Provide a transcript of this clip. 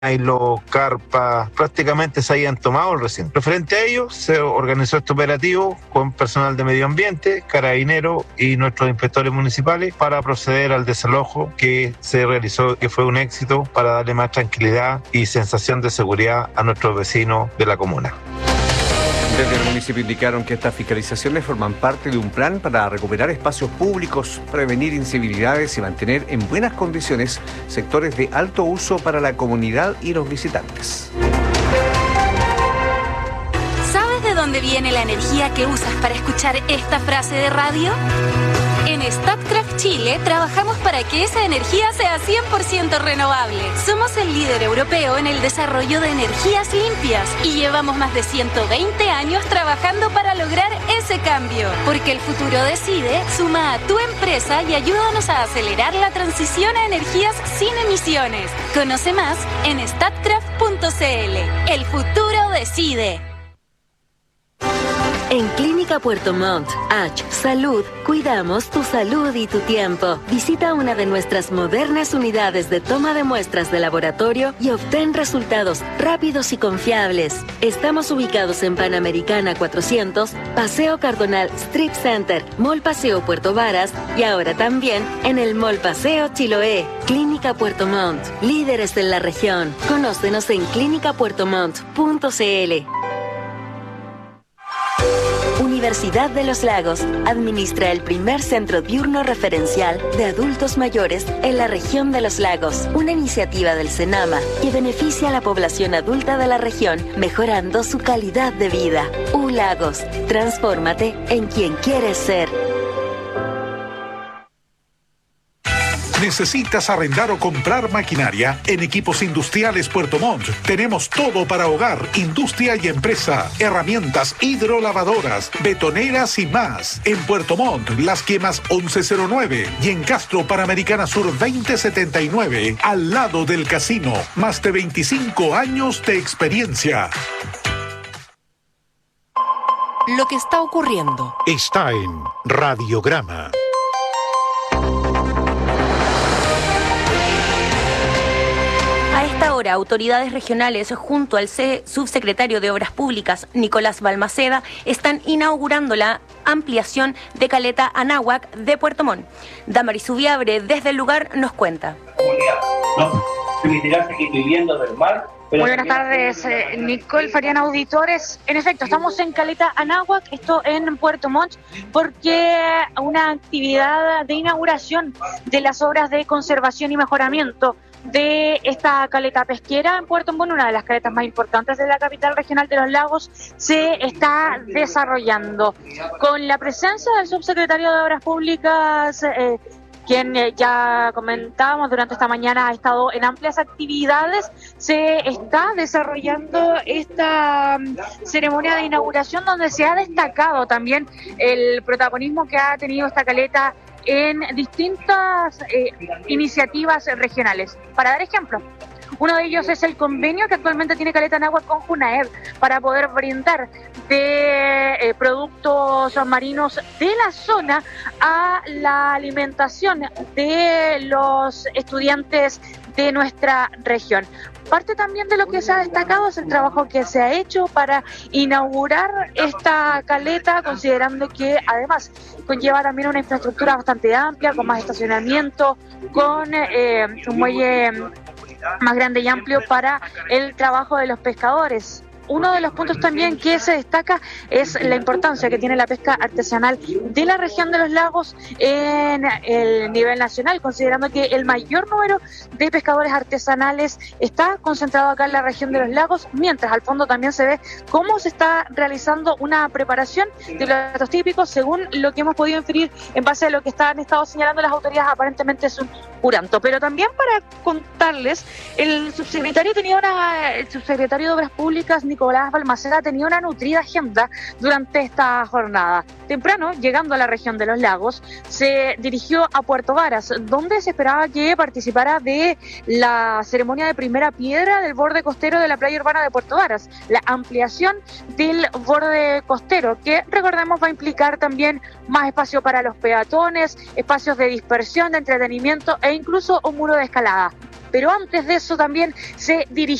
Los carpas prácticamente se habían tomado el recinto. Referente a ello, se organizó este operativo con personal de medio ambiente, carabineros y nuestros inspectores municipales para proceder al desalojo que se realizó, que fue un éxito para darle más tranquilidad y sensación de seguridad a nuestros vecinos de la comuna. Desde el municipio indicaron que estas fiscalizaciones forman parte de un plan para recuperar espacios públicos, prevenir incivilidades y mantener en buenas condiciones sectores de alto uso para la comunidad y los visitantes. ¿Sabes de dónde viene la energía que usas para escuchar esta frase de radio? En Statkraft Chile trabajamos para que esa energía sea 100% renovable. Somos el líder europeo en el desarrollo de energías limpias y llevamos más de 120 años trabajando para lograr ese cambio. Porque el futuro decide, suma a tu empresa y ayúdanos a acelerar la transición a energías sin emisiones. Conoce más en statkraft.cl. El futuro decide. En Clínica Puerto Montt, H Salud, cuidamos tu salud y tu tiempo. Visita una de nuestras modernas unidades de toma de muestras de laboratorio y obtén resultados rápidos y confiables. Estamos ubicados en Panamericana 400, Paseo Cardonal Strip Center, Mall Paseo Puerto Varas y ahora también en el Mall Paseo Chiloé. Clínica Puerto Montt, líderes en la región. Conócenos en clinicapuertomont.cl. Universidad de los Lagos administra el primer centro diurno referencial de adultos mayores en la región de los lagos, una iniciativa del CENAMA que beneficia a la población adulta de la región, mejorando su calidad de vida. Lagos, transfórmate en quien quieres ser. ¿Necesitas arrendar o comprar maquinaria? En Equipos Industriales Puerto Montt tenemos todo para hogar, industria y empresa, herramientas hidrolavadoras, betoneras y más. En Puerto Montt, Las Quemas 1109 y en Castro, Panamericana Sur 2079, al lado del casino. Más de 25 años de experiencia. Lo que está ocurriendo Está en Radiograma. A esta hora, autoridades regionales junto al subsecretario de Obras Públicas, Nicolás Balmaceda, están inaugurando la ampliación de Caleta Anáhuac de Puerto Montt. Damaris Ubiabre, desde el lugar, nos cuenta. No permitirá seguir viviendo del mar. Muy buenas tardes, Nicole Fariana, auditores. En efecto, estamos en Caleta Anáhuac, esto en Puerto Montt, porque una actividad de inauguración de las obras de conservación y mejoramiento de esta caleta pesquera en Puerto Montt, una de las caletas más importantes de la capital regional de los lagos, se está desarrollando. Con la presencia del subsecretario de Obras Públicas, quien ya comentábamos durante esta mañana ha estado en amplias actividades, se está desarrollando esta ceremonia de inauguración donde se ha destacado también el protagonismo que ha tenido esta caleta en distintas iniciativas regionales. Para dar ejemplo, uno de ellos es el convenio que actualmente tiene Caleta Anáhuac con Junaed para poder brindar de productos marinos de la zona a la alimentación de los estudiantes de nuestra región. Parte también de lo que se ha destacado es el trabajo que se ha hecho para inaugurar esta caleta, considerando que además conlleva también una infraestructura bastante amplia, con más estacionamiento, con un muelle más grande y amplio para el trabajo de los pescadores. Uno de los puntos también que se destaca es la importancia que tiene la pesca artesanal de la región de los lagos en el nivel nacional, considerando que el mayor número de pescadores artesanales está concentrado acá en la región de los lagos, mientras al fondo también se ve cómo se está realizando una preparación de platos típicos, según lo que hemos podido inferir en base a lo que han estado señalando las autoridades, aparentemente es un curanto. Pero también para contarles, el subsecretario de Obras Públicas, Nicolás Balmaceda, tenía una nutrida agenda durante esta jornada. Temprano, llegando a la región de los lagos, se dirigió a Puerto Varas, donde se esperaba que participara de la ceremonia de primera piedra del borde costero de la playa urbana de Puerto Varas, la ampliación del borde costero, que recordemos va a implicar también más espacio para los peatones, espacios de dispersión, de entretenimiento e incluso un muro de escalada. pero antes de eso también se dirigió